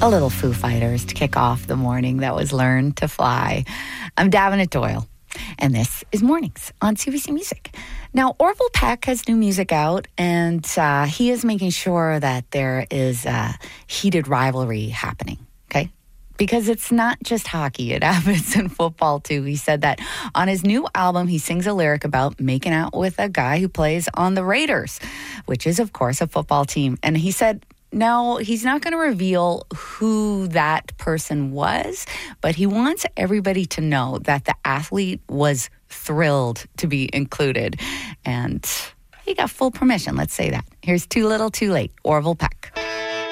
A little Foo Fighters to kick off the morning that was Learn to Fly. I'm Davenant Doyle, and this is Mornings on CBC Music. Now, Orville Peck has new music out, and he is making sure that there is a heated rivalry happening, okay? Because it's not just hockey, it happens in football too. He said that on his new album, he sings a lyric about making out with a guy who plays on the Raiders, which is, of course, a football team. And he said, no, he's not going to reveal who that person was, but he wants everybody to know that the athlete was thrilled to be included. And he got full permission, let's say that. Here's Too Little Too Late, Orville Peck.